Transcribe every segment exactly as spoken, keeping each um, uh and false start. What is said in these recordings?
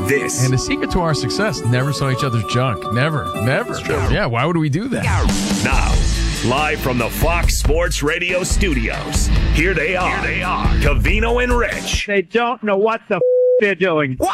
this. And the secret to our success, never saw each other's junk. Never. Never. Yeah, why would we do that? Now, live from the Fox Sports Radio studios, here they are. Here they are. Covino and Rich. They don't know what the f- they're doing. Wow!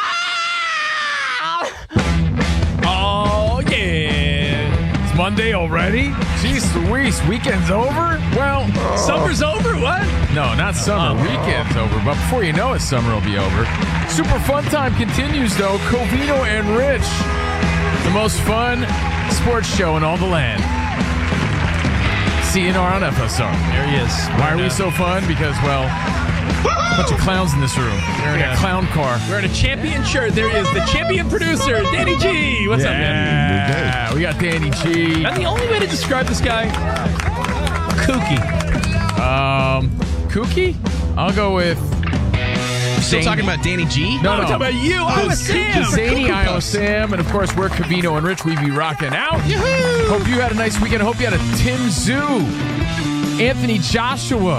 Oh, yeah. It's Monday already? Jeez Louise, weekend's over? Well, summer's over? What? No, not summer. Oh. Weekend's over. But before you know it, summer will be over. Super fun time continues, though. Covino and Rich. The most fun sports show in all the land. C N R on F S R. There he is. Why are we so fun? Because, well, a bunch of clowns in this room. We're in a clown car. We're in a champion shirt. There is the champion producer, Danny G. What's yeah, up, man? Yeah, we got Danny G. That's the only way to describe this guy. Kooky. Um, kooky? I'll go with... Still talking about Danny G? No, no. I'm talking about you, Iowa Sam. The zany Iowa Sam. And, of course, we're Covino and Rich. We be rocking out. Yoo-hoo! Hope you had a nice weekend. I hope you had a Tim Zhu, Anthony Joshua,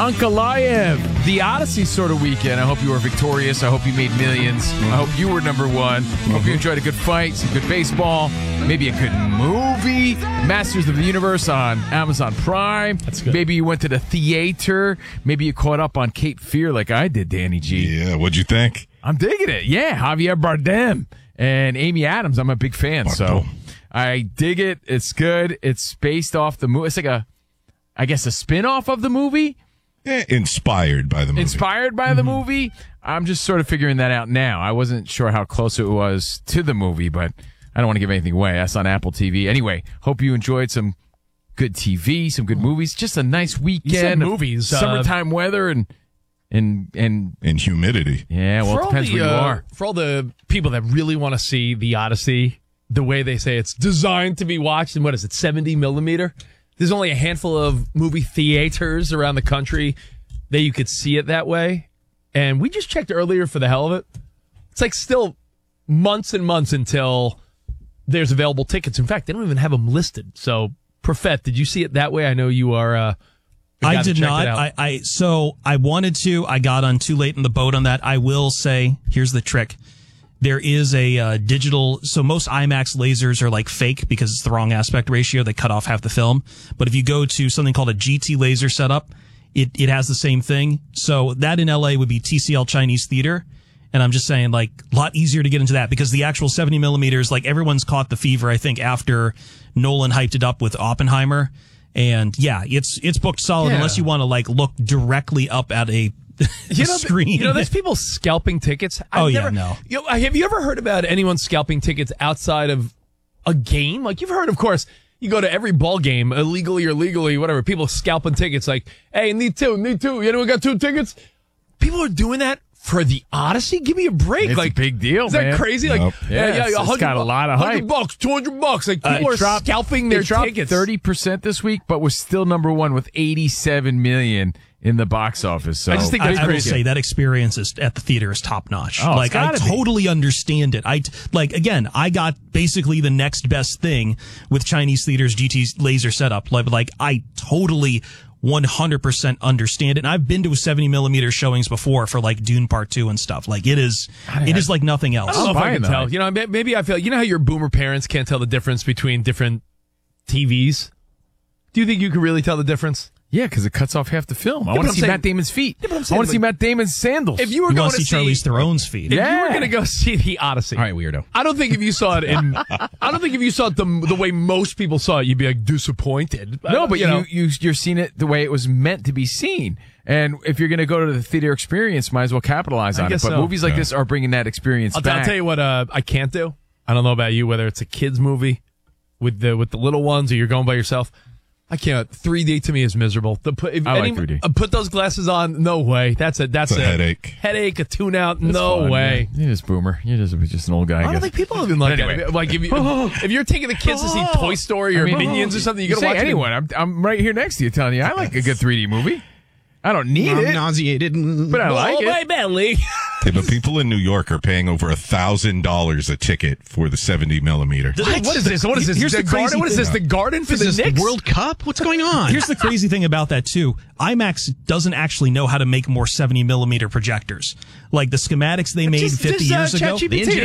Ankalaev, the Odyssey sort of weekend. I hope you were victorious. I hope you made millions. I hope you were number one. I hope you enjoyed a good fight, some good baseball, maybe a good movie. Masters of the Universe on Amazon Prime. That's good. Maybe you went to the theater. Maybe you caught up on Cape Fear like I did, Danny G. Yeah, what'd you think? I'm digging it. Yeah, Javier Bardem and Amy Adams. I'm a big fan, so I dig it. It's good. It's based off the movie. It's like a, I guess, a spin-off of the movie. Eh, inspired by the movie. Inspired by the movie. I'm just sort of figuring that out now. I wasn't sure how close it was to the movie, but I don't want to give anything away. That's on Apple T V. Anyway, hope you enjoyed some good T V, some good movies. Just a nice weekend. You said of movies, uh, summertime weather, and and and And humidity. yeah. Well, for it all depends the, where you uh, are. For all the people that really want to see the Odyssey, the way they say it's designed to be watched in, what is it, seventy millimeter? There's only a handful of movie theaters around the country that you could see it that way. And we just checked earlier for the hell of it. It's like still months and months until there's available tickets. In fact, they don't even have them listed. So, Profet, did you see it that way? I know you are... Uh, I did not. I, I so I wanted to. I got on too late in the boat on that. I will say, here's the trick. There is a uh, digital, so most IMAX lasers are like fake because it's the wrong aspect ratio. They cut off half the film. But if you go to something called a G T laser setup, it, it has the same thing. So that in L A would be T C L Chinese Theater. And I'm just saying, like, a lot easier to get into that because the actual seventy millimeters, like, everyone's caught the fever, I think, after Nolan hyped it up with Oppenheimer. And yeah, it's it's booked solid Yeah. unless you want to, like, look directly up at a you know, screen. You know, there's people scalping tickets. I've Oh, yeah, never, no. You know, have you ever heard about anyone scalping tickets outside of a game? Like, you've heard, of course, you go to every ball game, illegally or legally, whatever, people scalping tickets like, hey, need two, need two. Anyone got two tickets? People are doing that for the Odyssey? Give me a break. It's like, a big deal, is that man. crazy? Yep. Like, Yeah, yeah, yeah, it's- it's got a lot of one hundred hype. bucks, two hundred bucks. Like, Uh, people it are dropped- scalping their it dropped tickets. thirty percent this week, but was still number one with eighty-seven million in the box office. So I just think I, that's I will crazy. say that experience is at the theater is top notch. Oh, it's like I gotta be. totally understand it. I like again, I got basically the next best thing with Chinese theaters G T laser setup. Like, like I totally one hundred percent understand it. And I've been to seventy millimeter showings before for like Dune Part Two and stuff. Like it is, it is like nothing else. I don't know if I buying can that. tell. You know, may- maybe I feel. You know how your boomer parents can't tell the difference between different T Vs. Do you think you can really tell the difference? yeah, because it cuts off half the film. I but want I'm to see saying- Matt Damon's feet. Yeah, but I'm I saying, want to see like, Matt Damon's sandals. If you were You going want to see Charlize Theron's feet? if Yeah. you were going to go see the Odyssey, All right, weirdo. I don't think if you saw it in, I don't think if you saw it the the way most people saw it, you'd be like disappointed. I no, don't- but you, know. you you're seeing it the way it was meant to be seen. And if you're going to go to the theater experience, might as well capitalize I on it. guess But so. movies like Yeah. this are bringing that experience I'll, t- I'll back. tell you what uh, I can't do. I don't know about you, whether it's a kids movie with the with the little ones or you're going by yourself. I can't. three D to me is miserable. The, put, if I like any- three D. uh, put those glasses on. No way. That's a that's It's a headache. Headache. A tune out. It's No fun, way. man. You're just boomer. You're just, just an old guy. I, I don't guess. think people have been like Anyway. that. Like if, you, if you're taking the kids to see Toy Story or I mean, Minions or something, you you gotta say watch it in- anyone. I'm I'm right here next to you, telling you I like a good three D movie. I don't need I'm it, nauseated. but I like oh, it. my belly. Yeah, but people in New York are paying over a thousand dollars a ticket for the seventy millimeter. What? what is this? What is this? Here's the, the crazy garden? What is this? thing. The garden for Is the this Knicks? World Cup? What's going on? Here's the crazy thing about that too. IMAX doesn't actually know how to make more seventy millimeter projectors. Like the schematics they made Just- fifty just, uh, years ago. ChatGPT.